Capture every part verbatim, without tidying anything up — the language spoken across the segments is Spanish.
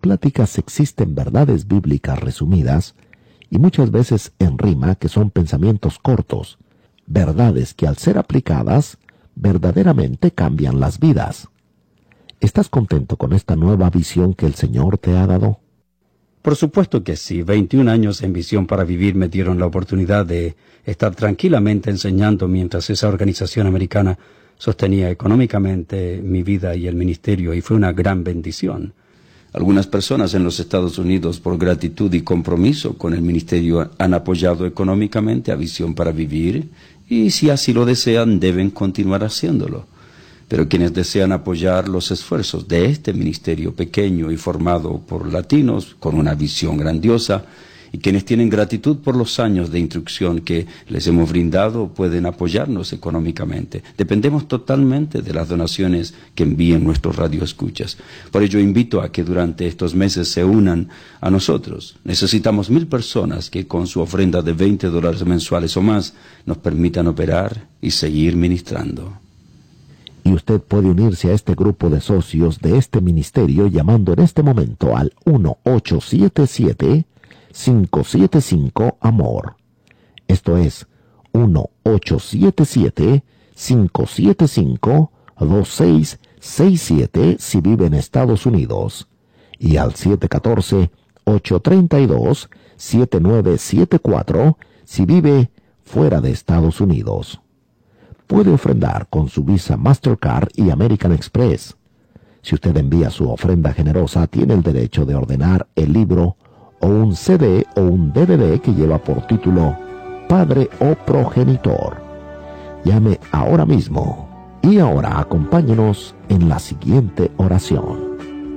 pláticas existen verdades bíblicas resumidas y muchas veces en rima que son pensamientos cortos, verdades que al ser aplicadas verdaderamente cambian las vidas. ¿Estás contento con esta nueva visión que el Señor te ha dado? Por supuesto que sí. veintiún años en Visión para Vivir me dieron la oportunidad de estar tranquilamente enseñando mientras esa organización americana sostenía económicamente mi vida y el ministerio, y fue una gran bendición. Algunas personas en los Estados Unidos, por gratitud y compromiso con el ministerio, han apoyado económicamente a Visión para Vivir, y si así lo desean, deben continuar haciéndolo. Pero quienes desean apoyar los esfuerzos de este ministerio pequeño y formado por latinos con una visión grandiosa, y quienes tienen gratitud por los años de instrucción que les hemos brindado, pueden apoyarnos económicamente. Dependemos totalmente de las donaciones que envíen nuestros radioescuchas. Por ello invito a que durante estos meses se unan a nosotros. Necesitamos mil personas que con su ofrenda de veinte dólares mensuales o más nos permitan operar y seguir ministrando. Y usted puede unirse a este grupo de socios de este ministerio llamando en este momento al uno ocho siete siete, cinco siete cinco, amor. Esto es uno ocho siete siete, cinco siete cinco, dos seis seis siete si vive en Estados Unidos, y al siete uno cuatro, ocho tres dos, siete nueve siete cuatro si vive fuera de Estados Unidos. Puede ofrendar con su Visa Mastercard y American Express. Si usted envía su ofrenda generosa, tiene el derecho de ordenar el libro o un C D o un D V D que lleva por título Padre o Progenitor. Llame ahora mismo. Y ahora acompáñenos en la siguiente oración.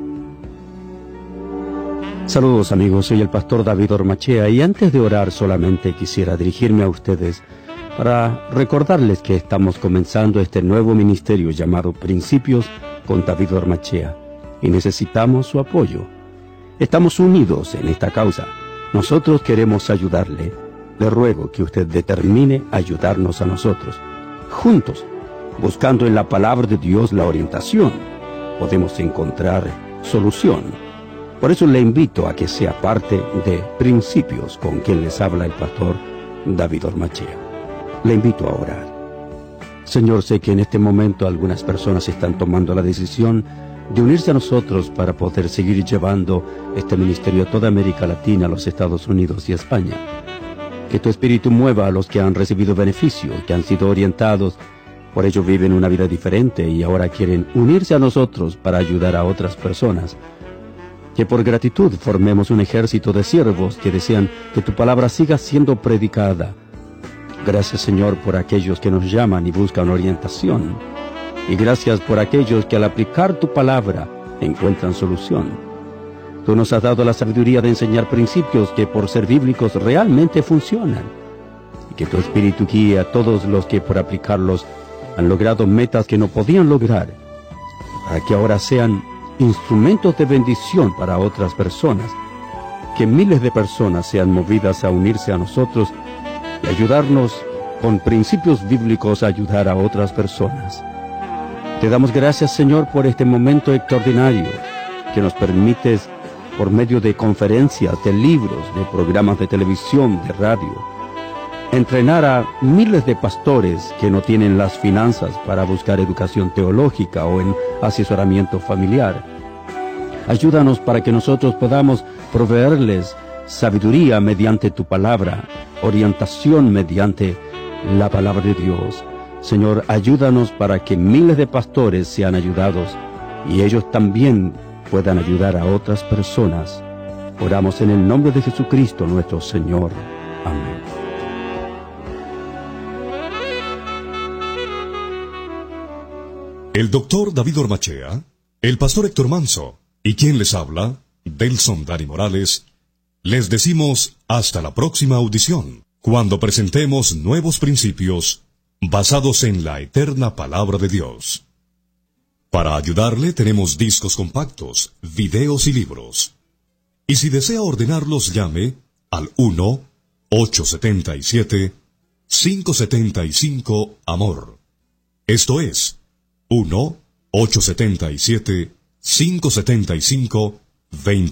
Saludos amigos, soy el pastor David Ormachea, y antes de orar solamente quisiera dirigirme a ustedes para recordarles que estamos comenzando este nuevo ministerio llamado Principios con David Ormachea, y necesitamos su apoyo. Estamos unidos en esta causa. Nosotros queremos ayudarle. Le ruego que usted determine ayudarnos a nosotros. Juntos, buscando en la palabra de Dios la orientación, podemos encontrar solución. Por eso le invito a que sea parte de Principios, con quien les habla el pastor David Ormachea. Le invito a orar. Señor, sé que en este momento algunas personas están tomando la decisión de unirse a nosotros para poder seguir llevando este ministerio a toda América Latina, a los Estados Unidos y España. Que tu Espíritu mueva a los que han recibido beneficio, que han sido orientados, por ello viven una vida diferente y ahora quieren unirse a nosotros para ayudar a otras personas. Que por gratitud formemos un ejército de siervos que desean que tu palabra siga siendo predicada. Gracias, Señor, por aquellos que nos llaman y buscan orientación. Y gracias por aquellos que al aplicar tu palabra encuentran solución. Tú nos has dado la sabiduría de enseñar principios que por ser bíblicos realmente funcionan. Y que tu Espíritu guíe a todos los que por aplicarlos han logrado metas que no podían lograr, para que ahora sean instrumentos de bendición para otras personas. Que miles de personas sean movidas a unirse a nosotros y ayudarnos con principios bíblicos a ayudar a otras personas. Te damos gracias, Señor, por este momento extraordinario que nos permites, por medio de conferencias, de libros, de programas de televisión, de radio, entrenar a miles de pastores que no tienen las finanzas para buscar educación teológica o en asesoramiento familiar. Ayúdanos para que nosotros podamos proveerles sabiduría mediante tu palabra, orientación mediante la palabra de Dios. Señor, ayúdanos para que miles de pastores sean ayudados y ellos también puedan ayudar a otras personas. Oramos en el nombre de Jesucristo nuestro Señor. Amén. El doctor David Ormachea, el pastor Héctor Manso y quien les habla, Delson Dani Morales, les decimos hasta la próxima audición, cuando presentemos nuevos principios basados en la eterna palabra de Dios. Para ayudarle tenemos discos compactos, videos y libros. Y si desea ordenarlos, llame al uno ocho siete siete, cinco siete cinco, amor. Esto es uno ocho siete siete, cinco siete cinco, dos cero